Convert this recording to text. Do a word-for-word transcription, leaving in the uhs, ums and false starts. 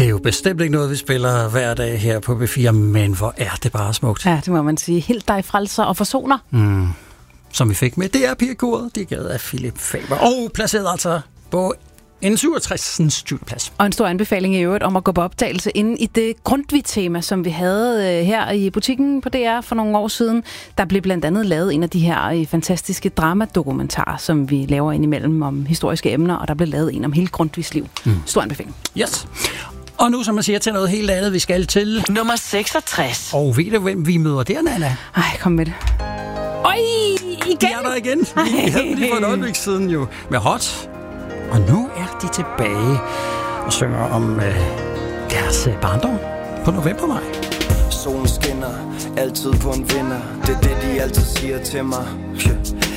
jo bestemt ikke noget, vi spiller hver dag her på B fire, men hvor er det bare smukt. Ja, det må man sige. Helt dig frelser og forsoner. Mm. Som vi fik med D R Pigekoret, det gav af Philip Faber. Og placeret altså på en syvogtres. studieplads. Og en stor anbefaling i øvrigt om at gå på optagelse inde i det Grundtvig-tema, som vi havde her i butikken på D R for nogle år siden. Der blev blandt andet lavet en af de her fantastiske dramadokumentarer, som vi laver indimellem om historiske emner, og der blev lavet en om hele Grundtvigs liv. Mm. Stor anbefaling. Yes. Og nu, som man siger, til noget helt andet, vi skal til nummer seksogtres. Og ved du, hvem vi møder der, Nana? Ej, kom med det. Øj, igen! De er der igen. Vi havde dem lige for et øjeblik siden jo med Hot. Og nu er de tilbage og synger om øh, deres øh, barndom på novembermaj. Solen skinner, altid på en vinder. Det er det, de altid siger til mig.